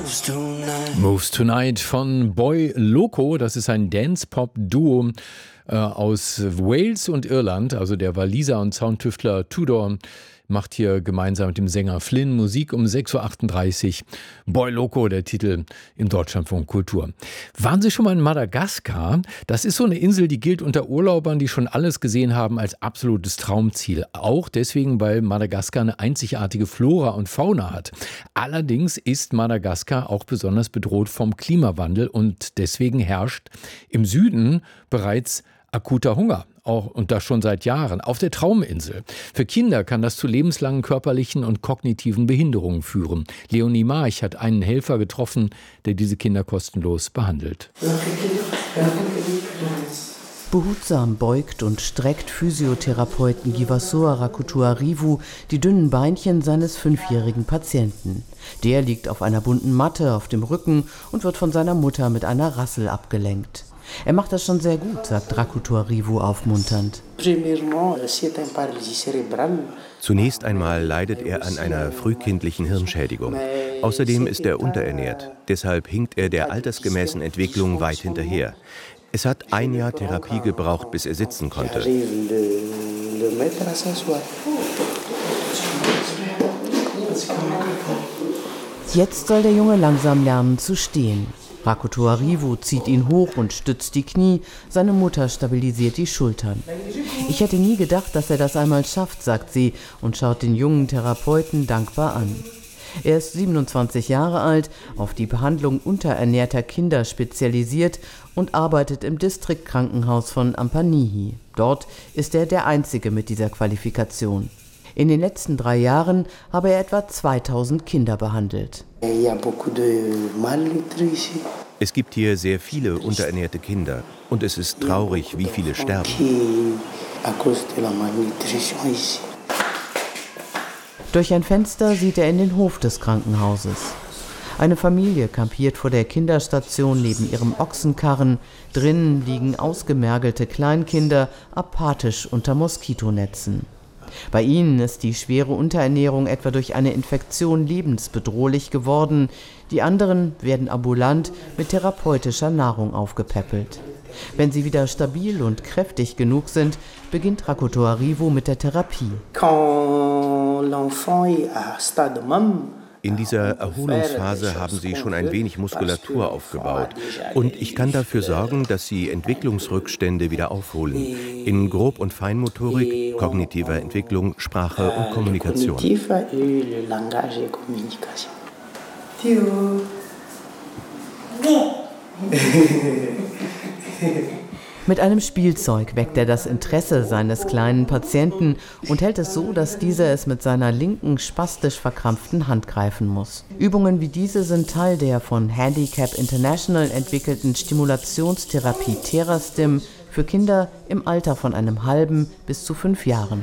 Moves Tonight von Boy Loco, das ist ein Dance-Pop-Duo aus Wales und Irland, also der Waliser und Soundtüftler Tudor macht hier gemeinsam mit dem Sänger Flynn Musik um 6.38 Uhr. Boy Loco, der Titel im Deutschlandfunk Kultur. Waren Sie schon mal in Madagaskar? Das ist so eine Insel, die gilt unter Urlaubern, die schon alles gesehen haben, als absolutes Traumziel. Auch deswegen, weil Madagaskar eine einzigartige Flora und Fauna hat. Allerdings ist Madagaskar auch besonders bedroht vom Klimawandel und deswegen herrscht im Süden bereits akuter Hunger. Auch und das schon seit Jahren, auf der Trauminsel. Für Kinder kann das zu lebenslangen körperlichen und kognitiven Behinderungen führen. Leonie March hat einen Helfer getroffen, der diese Kinder kostenlos behandelt. Behutsam beugt und streckt Physiotherapeuten Givasoa Rakutuarivu die dünnen Beinchen seines 5-jährigen Patienten. Der liegt auf einer bunten Matte auf dem Rücken und wird von seiner Mutter mit einer Rassel abgelenkt. Er macht das schon sehr gut, sagt Rakutuarivu aufmunternd. Zunächst einmal leidet er an einer frühkindlichen Hirnschädigung. Außerdem ist er unterernährt. Deshalb hinkt er der altersgemäßen Entwicklung weit hinterher. Es hat 1 Jahr Therapie gebraucht, bis er sitzen konnte. Jetzt soll der Junge langsam lernen zu stehen. Rakutuarivu zieht ihn hoch und stützt die Knie, seine Mutter stabilisiert die Schultern. Ich hätte nie gedacht, dass er das einmal schafft, sagt sie und schaut den jungen Therapeuten dankbar an. Er ist 27 Jahre alt, auf die Behandlung unterernährter Kinder spezialisiert und arbeitet im Distriktkrankenhaus von Ampanihi. Dort ist er der Einzige mit dieser Qualifikation. In den letzten 3 Jahren habe er etwa 2000 Kinder behandelt. Es gibt hier sehr viele unterernährte Kinder und es ist traurig, wie viele sterben. Durch ein Fenster sieht er in den Hof des Krankenhauses. Eine Familie kampiert vor der Kinderstation neben ihrem Ochsenkarren. Drinnen liegen ausgemergelte Kleinkinder apathisch unter Moskitonetzen. Bei ihnen ist die schwere Unterernährung etwa durch eine Infektion lebensbedrohlich geworden. Die anderen werden ambulant mit therapeutischer Nahrung aufgepäppelt. Wenn sie wieder stabil und kräftig genug sind, beginnt Rakutuarivu mit der Therapie. In dieser Erholungsphase haben sie schon ein wenig Muskulatur aufgebaut. Und ich kann dafür sorgen, dass sie Entwicklungsrückstände wieder aufholen. In Grob- und Feinmotorik, kognitiver Entwicklung, Sprache und Kommunikation. Mit einem Spielzeug weckt er das Interesse seines kleinen Patienten und hält es so, dass dieser es mit seiner linken, spastisch verkrampften Hand greifen muss. Übungen wie diese sind Teil der von Handicap International entwickelten Stimulationstherapie Therastim für Kinder im Alter von einem halben bis zu 5 Jahren.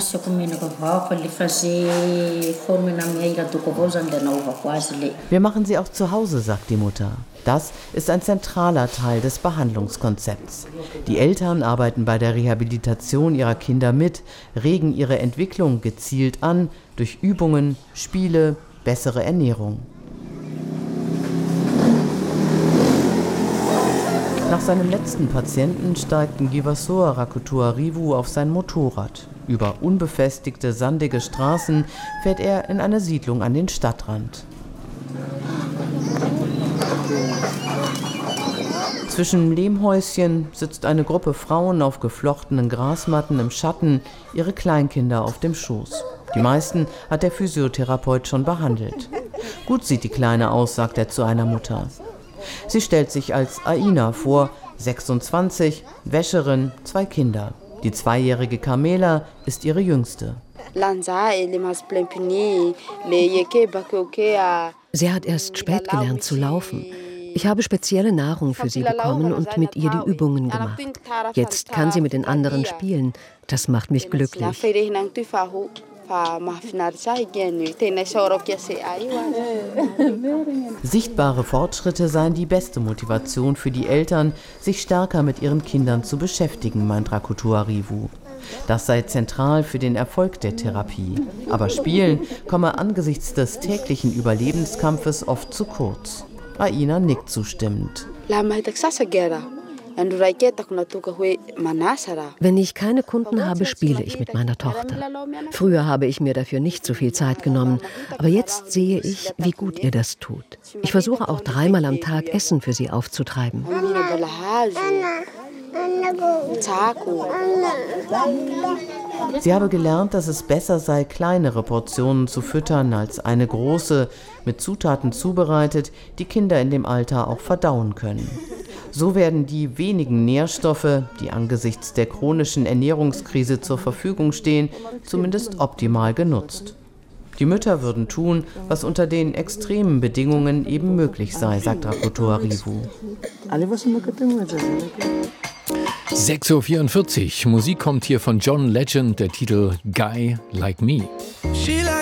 Wir machen sie auch zu Hause, sagt die Mutter. Das ist ein zentraler Teil des Behandlungskonzepts. Die Eltern arbeiten bei der Rehabilitation ihrer Kinder mit, regen ihre Entwicklung gezielt an durch Übungen, Spiele, bessere Ernährung. Nach seinem letzten Patienten steigt Givasoa Rakutuarivu auf sein Motorrad. Über unbefestigte, sandige Straßen fährt er in eine Siedlung an den Stadtrand. Zwischen Lehmhäuschen sitzt eine Gruppe Frauen auf geflochtenen Grasmatten im Schatten, ihre Kleinkinder auf dem Schoß. Die meisten hat der Physiotherapeut schon behandelt. Gut sieht die Kleine aus, sagt er zu einer Mutter. Sie stellt sich als Aina vor, 26, Wäscherin, 2 Kinder. Die 2-jährige Carmela ist ihre jüngste. Sie hat erst spät gelernt zu laufen. Ich habe spezielle Nahrung für sie bekommen und mit ihr die Übungen gemacht. Jetzt kann sie mit den anderen spielen. Das macht mich glücklich. Sichtbare Fortschritte seien die beste Motivation für die Eltern, sich stärker mit ihren Kindern zu beschäftigen, meint Rakutuarivu. Das sei zentral für den Erfolg der Therapie. Aber Spielen komme angesichts des täglichen Überlebenskampfes oft zu kurz. Aina nickt zustimmend. Wenn ich keine Kunden habe, spiele ich mit meiner Tochter. Früher habe ich mir dafür nicht so viel Zeit genommen, aber jetzt sehe ich, wie gut ihr das tut. Ich versuche auch 3-mal am Tag Essen für sie aufzutreiben. Sie habe gelernt, dass es besser sei, kleinere Portionen zu füttern, als eine große, mit Zutaten zubereitet, die Kinder in dem Alter auch verdauen können. So werden die wenigen Nährstoffe, die angesichts der chronischen Ernährungskrise zur Verfügung stehen, zumindest optimal genutzt. Die Mütter würden tun, was unter den extremen Bedingungen eben möglich sei, sagt Rakoto Arivu. 6:44 Uhr. Musik kommt hier von John Legend, der Titel Guy Like Me.